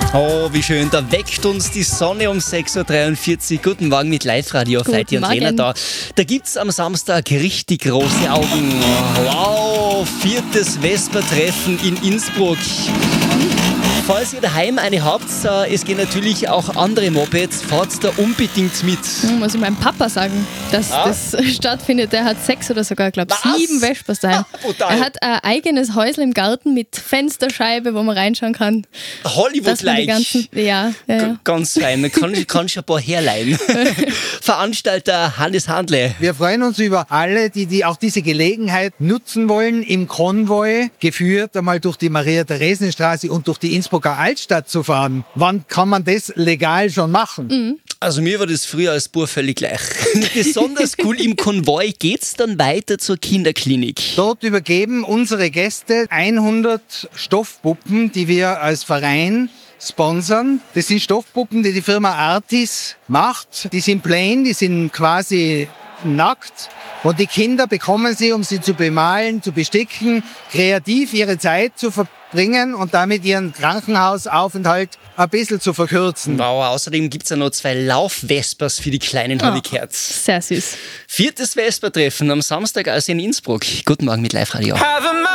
Oh, wie schön. Da weckt uns die Sonne um 6.43 Uhr. Guten Morgen mit Live-Radio auf Heidi und Lena da. Da gibt es am Samstag richtig große Augen. Wow, 4. Vespertreffen in Innsbruck. Falls ihr daheim eine habt, es gehen natürlich auch andere Mopeds, fahrt da unbedingt mit. Muss ich meinem Papa sagen, dass das stattfindet. Der hat 6 oder sogar, glaube ich, 7 Vespers daheim. Er hat ein eigenes Häusl im Garten mit Fensterscheibe, wo man reinschauen kann. Hollywood-like. Ja. Ganz fein, man kann schon ein paar herleihen. Veranstalter Hannes Handle. Wir freuen uns über alle, die auch diese Gelegenheit nutzen wollen, im Konvoi geführt einmal durch die Maria-Theresien-Straße und durch die Innsbrucker Altstadt zu fahren. Wann kann man das legal schon machen? Also mir war das früher als Bub völlig gleich. Besonders cool, im Konvoi geht's dann weiter zur Kinderklinik. Dort übergeben unsere Gäste 100 Stoffpuppen, die wir als Verein sponsern. Das sind Stoffpuppen, die die Firma Artis macht. Die sind plain, die sind quasi nackt. Und die Kinder bekommen sie, um sie zu bemalen, zu besticken, kreativ ihre Zeit zu verbringen und damit ihren Krankenhausaufenthalt ein bisschen zu verkürzen. Wow, außerdem gibt's ja noch 2 Lauf-Vespers für die Kleinen, habe ich gehört. Sehr süß. 4. Vespertreffen am Samstag also in Innsbruck. Guten Morgen mit Live-Radio.